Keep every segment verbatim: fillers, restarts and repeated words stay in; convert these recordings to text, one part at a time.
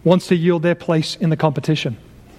wants to yield their place in the competition.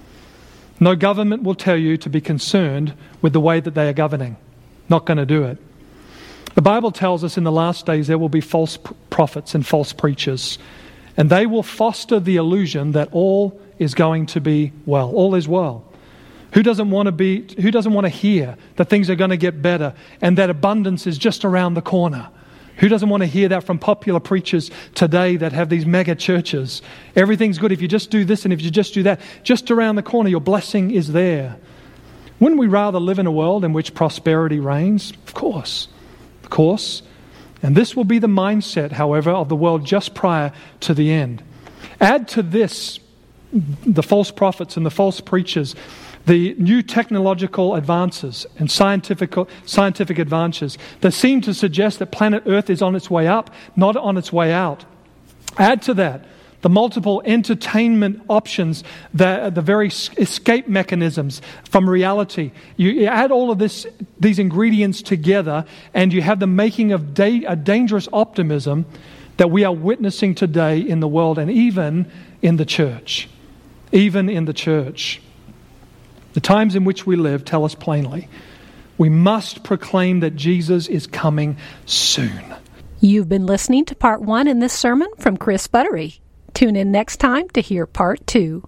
No government will tell you to be concerned with the way that they are governing. Not going to do it. The Bible tells us in the last days there will be false prophets and false preachers, and they will foster the illusion that all is going to be well. All is well. Who doesn't want to be? Who doesn't want to hear that things are going to get better and that abundance is just around the corner? Who doesn't want to hear that from popular preachers today that have these mega churches? Everything's good if you just do this and if you just do that. Just around the corner, your blessing is there. Wouldn't we rather live in a world in which prosperity reigns? Of course. Of course. And this will be the mindset, however, of the world just prior to the end. Add to this the false prophets and the false preachers, the new technological advances and scientific scientific advances that seem to suggest that planet Earth is on its way up, not on its way out. Add to that the multiple entertainment options, the, the very escape mechanisms from reality. You add all of this, these ingredients together, and you have the making of da- a dangerous optimism that we are witnessing today in the world and even in the church. Even in the church. The times in which we live tell us plainly, we must proclaim that Jesus is coming soon. You've been listening to part one in this sermon from Chris Buttery. Tune in next time to hear part two.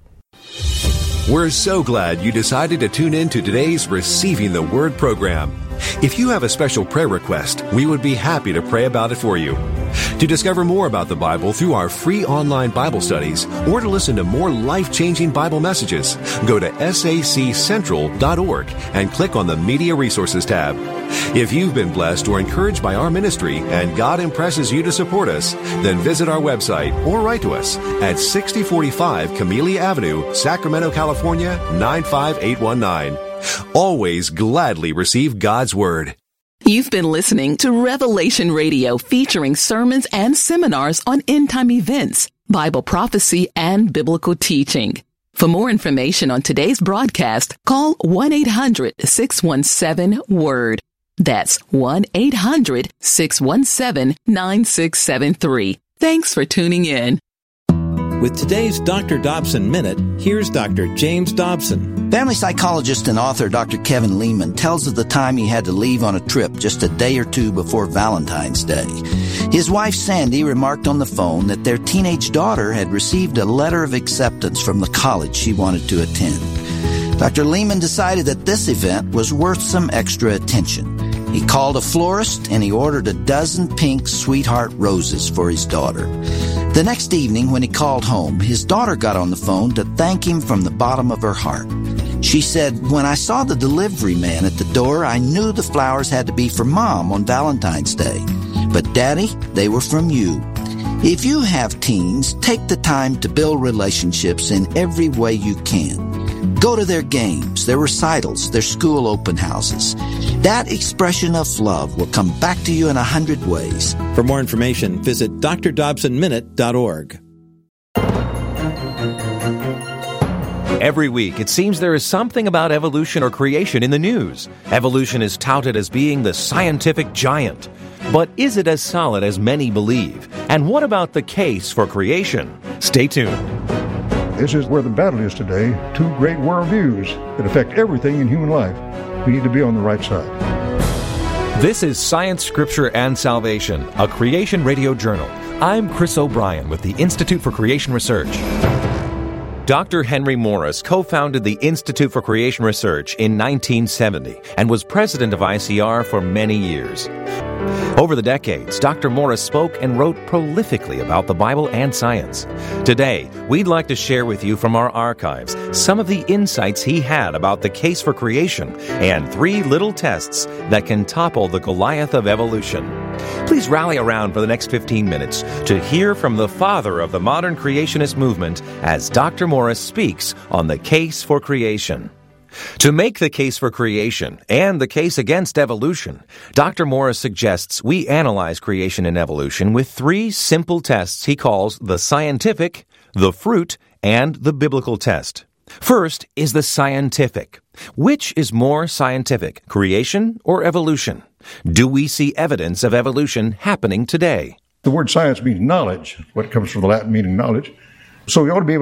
We're so glad you decided to tune in to today's Receiving the Word program. If you have a special prayer request, we would be happy to pray about it for you. To discover more about the Bible through our free online Bible studies or to listen to more life-changing Bible messages, go to S A C central dot org and click on the Media Resources tab. If you've been blessed or encouraged by our ministry and God impresses you to support us, then visit our website or write to us at sixty forty-five Camellia Avenue, Sacramento, California, nine five eight one nine. Always gladly receive God's Word. You've been listening to Revelation Radio, featuring sermons and seminars on end-time events, Bible prophecy, and biblical teaching. For more information on today's broadcast, call one eight hundred six one seven word. That's one eight hundred six one seven nine six seven three. Thanks for tuning in. With today's Doctor Dobson Minute, here's Doctor James Dobson. Family psychologist and author Doctor Kevin Lehman tells of the time he had to leave on a trip just a day or two before Valentine's Day. His wife Sandy remarked on the phone that their teenage daughter had received a letter of acceptance from the college she wanted to attend. Doctor Lehman decided that this event was worth some extra attention. He called a florist and he ordered a dozen pink sweetheart roses for his daughter. The next evening, when he called home, his daughter got on the phone to thank him from the bottom of her heart. She said, "When I saw the delivery man at the door, I knew the flowers had to be for Mom on Valentine's Day. But Daddy, they were from you." If you have teens, take the time to build relationships in every way you can. Go to their games, their recitals, their school open houses. That expression of love will come back to you in a hundred ways. For more information, visit d r dobson minute dot org. Every week, it seems there is something about evolution or creation in the news. Evolution is touted as being the scientific giant. But is it as solid as many believe? And what about the case for creation? Stay tuned. This is where the battle is today. Two great worldviews that affect everything in human life. We need to be on the right side. This is Science, Scripture, and Salvation, a Creation Radio Journal. I'm Chris O'Brien with the Institute for Creation Research. Doctor Henry Morris co-founded the Institute for Creation Research in nineteen seventy and was president of I C R for many years. Over the decades, Doctor Morris spoke and wrote prolifically about the Bible and science. Today, we'd like to share with you from our archives some of the insights he had about the case for creation and three little tests that can topple the Goliath of evolution. Please rally around for the next fifteen minutes to hear from the father of the modern creationist movement as Doctor Morris speaks on the case for creation. To make the case for creation and the case against evolution, Doctor Morris suggests we analyze creation and evolution with three simple tests he calls the scientific, the fruit, and the biblical test. First is the scientific. Which is more scientific, creation or evolution? Do we see evidence of evolution happening today? The word science means knowledge, what comes from the Latin meaning knowledge. So we ought to be able